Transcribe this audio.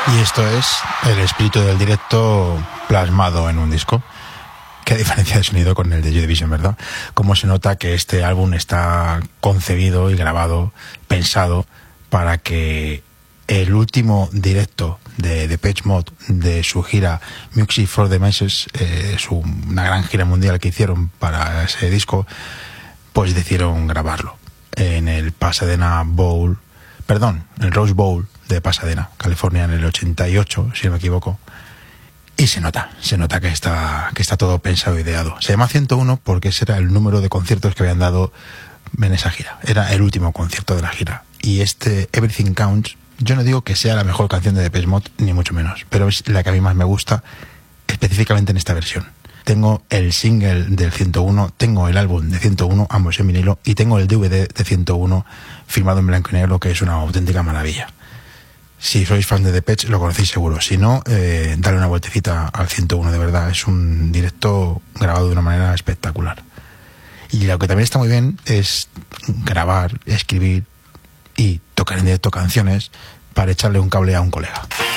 Y esto es el espíritu del directo plasmado en un disco. Qué diferencia de sonido con el de Joy Division, ¿verdad? Cómo se nota que este álbum está concebido y grabado, pensado para que el último directo de Depeche Mode de su gira Music for the Masses, una gran gira mundial que hicieron para ese disco, pues decidieron grabarlo en el el Rose Bowl de Pasadena, California, en el 88, si no me equivoco. Y se nota que está todo pensado e ideado. Se llama 101 porque ese era el número de conciertos que habían dado en esa gira. Era el último concierto de la gira. Y este Everything Counts, yo no digo que sea la mejor canción de Depeche Mode, ni mucho menos, pero es la que a mí más me gusta, específicamente en esta versión. Tengo el single del 101, tengo el álbum de 101, ambos en vinilo, y tengo el DVD de 101 filmado en blanco y negro, que es una auténtica maravilla. Si sois fan de Depeche, lo conocéis seguro. Si no, dale una vueltecita al 101, de verdad. Es un directo grabado de una manera espectacular. Y lo que también está muy bien es grabar, escribir y tocar en directo canciones para echarle un cable a un colega.